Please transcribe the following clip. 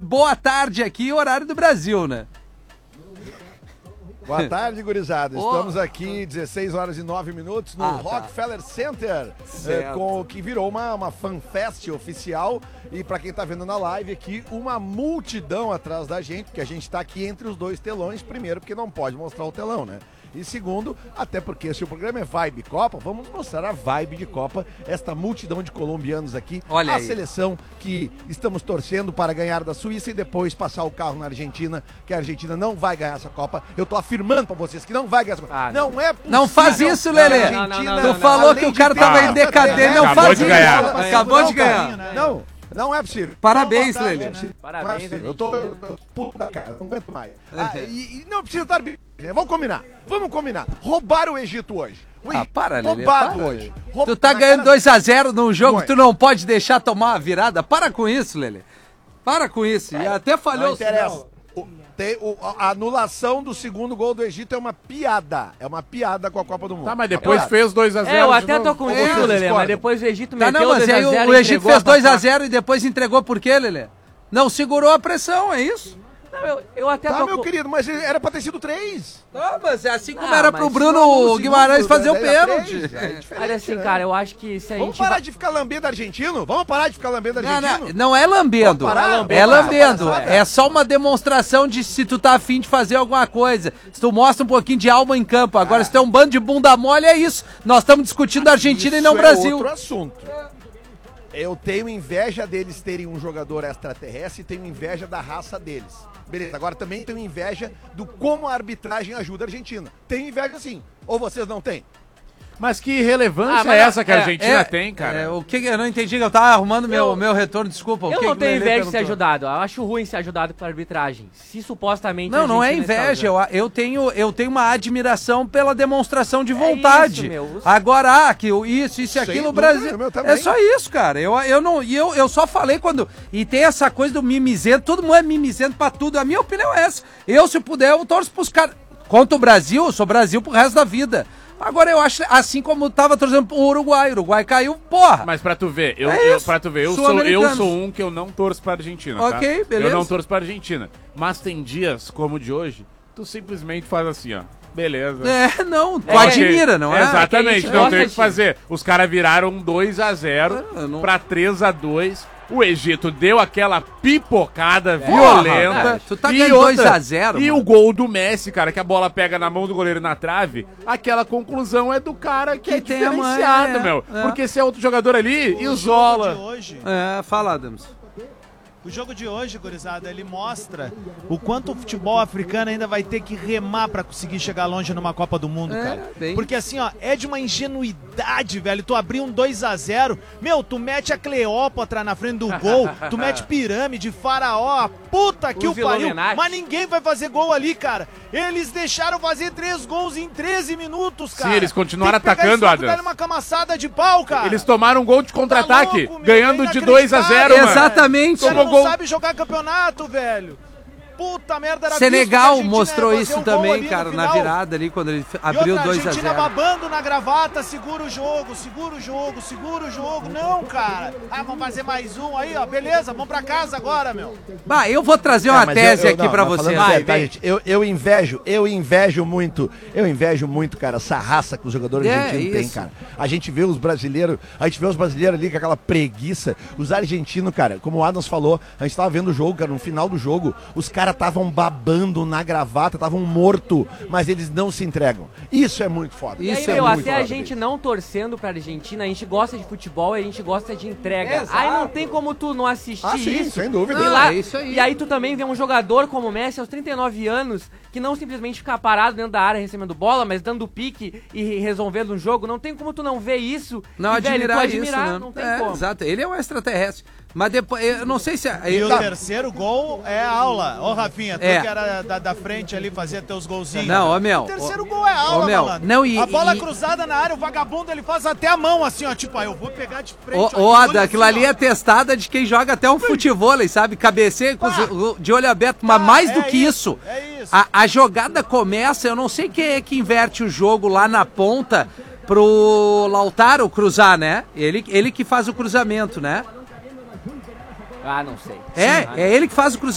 boa tarde aqui, horário do Brasil, né? Boa tarde, gurizada. Estamos aqui, 16 horas e 9 minutos, no Rockefeller Center, com o que virou uma fanfest oficial. E para quem tá vendo na live aqui, uma multidão atrás da gente, porque a gente tá aqui entre os dois telões. Primeiro, porque não pode mostrar o telão, né? E segundo, até porque se o programa é Vibe Copa, vamos mostrar a vibe de Copa, esta multidão de colombianos aqui, olha a seleção que estamos torcendo para ganhar da Suíça e depois passar o carro na Argentina, que a Argentina não vai ganhar essa Copa. Eu tô afirmando para vocês que não vai ganhar essa Copa. Não é possível. Não faz isso, Lelê. Tu falou que o cara tava em decadência, não faz isso. Acabou de ganhar. Não é possível. Parabéns, Lelê. Parabéns. Eu tô puto da cara, não aguento mais. E não precisa estar... Vamos combinar. Roubaram o Egito hoje. Para, Lelê. Roubado hoje. Tu tá ganhando 2-0 num jogo que tu não pode deixar tomar uma virada. Para com isso, Lelê. Para com isso. E até falhou o sinal. A anulação do segundo gol do Egito é uma piada. É uma piada com a Copa do Mundo. Tá, mas depois fez 2-0. Eu até tô com isso, Lelê, mas depois o Egito meteu 2-0. Mas aí o Egito fez 2-0 e depois entregou por quê, Lelê? Não segurou a pressão, é isso? Não, eu até tô meu querido, mas era pra ter sido 3. Tá, mas é assim como era pro Bruno Guimarães fazer o pênalti. Olha assim, cara, eu acho que se a gente... Vamos parar de ficar lambendo argentino? Vamos parar de ficar lambendo argentino? Não é lambendo. É lambendo. É só uma demonstração de se tu tá afim de fazer alguma coisa. Se tu mostra um pouquinho de alma em campo. Agora, se tu é um bando de bunda mole, é isso. Nós estamos discutindo a Argentina e não o Brasil. É outro assunto. Eu tenho inveja deles terem um jogador extraterrestre e tenho inveja da raça deles. Beleza, agora também tenho inveja do como a arbitragem ajuda a Argentina. Tenho inveja sim. Ou vocês não têm? Mas que relevância é essa que a Argentina tem, cara? O que eu não entendi, eu tava arrumando meu retorno, desculpa. Eu não tenho inveja de ser ajudado, eu acho ruim ser ajudado pela arbitragem. Se supostamente... Não é inveja, eu tenho uma admiração pela demonstração de vontade. Isso, agora, isso e aquilo, o Brasil... É só isso, cara. Eu só falei quando... E tem essa coisa do mimizento, todo mundo é mimizento pra tudo. A minha opinião é essa. Se puder, eu torço pros caras... Contra o Brasil, eu sou Brasil pro resto da vida. Agora eu acho, assim como tava torcendo pro Uruguai. O Uruguai caiu, porra. Mas pra tu ver, eu sou um que eu não torço pra Argentina, Ok, tá? beleza. Eu não torço pra Argentina. Mas tem dias, como o de hoje, tu simplesmente faz assim, ó. Beleza. Tu admira, não é? Exatamente, não tem o que fazer. Os caras viraram 2-0 pra 3-2. O Egito deu aquela pipocada violenta. Tu tá ganhando 2-0. E o gol do Messi, cara, que a bola pega na mão do goleiro na trave, aquela conclusão é do cara que é diferenciado, meu. Porque se é outro jogador ali, isola. Fala, Adams. O jogo de hoje, gurizada, ele mostra o quanto o futebol africano ainda vai ter que remar pra conseguir chegar longe numa Copa do Mundo, cara. Porque assim, ó, é de uma ingenuidade, velho. Tu abrir um 2-0, tu mete a Cleópatra na frente do gol, tu mete pirâmide, faraó, a puta que o pariu. Mas ninguém vai fazer gol ali, cara. Eles deixaram fazer 3 gols em 13 minutos, cara. Sim, eles continuaram atacando, Adams. Uma camaçada de pau, cara. Eles tomaram um gol de contra-ataque, ganhando de 2-0, mano. Exatamente. Não sabe jogar campeonato, velho. Puta merda, era Senegal mostrou isso também, cara, na virada ali, quando ele abriu 2-0. A Argentina babando na gravata, segura o jogo, segura o jogo, segura o jogo. Não, cara. Vamos fazer mais um aí, ó. Beleza, vamos pra casa agora, meu. Eu vou trazer uma tese aqui pra você. Eu invejo muito, cara, essa raça que os jogadores argentinos têm, cara. A gente vê os brasileiros ali com aquela preguiça. Os argentinos, cara, como o Adams falou, a gente tava vendo o jogo, cara, no final do jogo, os caras estavam babando na gravata, estavam mortos, mas eles não se entregam. Isso é muito foda. Isso é muito foda. Até a gente não torcendo pra Argentina, a gente gosta de futebol e a gente gosta de entrega. Aí não tem como tu não assistir isso. Sem dúvida. E aí tu também vê um jogador como o Messi aos 39 anos, que não simplesmente ficar parado dentro da área recebendo bola, mas dando pique e resolvendo um jogo. Não tem como tu não ver isso. Não admirar isso, né? Não tem como. Exato, ele é um extraterrestre. Mas depois, eu não sei se... E o terceiro gol é aula. Ô, Rafinha, tu que era da frente ali, fazia teus golzinhos. Não, ô, meu. O terceiro gol é aula, malandro. Não, a bola cruzada na área, o vagabundo, ele faz até a mão, assim, ó. Tipo, eu vou pegar de frente. Ada, aquilo ali é testada de quem joga até um futevôlei, sabe? Cabeceia de olho aberto, mas mais do que isso. É isso. A jogada começa, eu não sei quem é que inverte o jogo lá na ponta pro Lautaro cruzar, né? Ele que faz o cruzamento, né? Não sei. É ele que faz o cruzamento.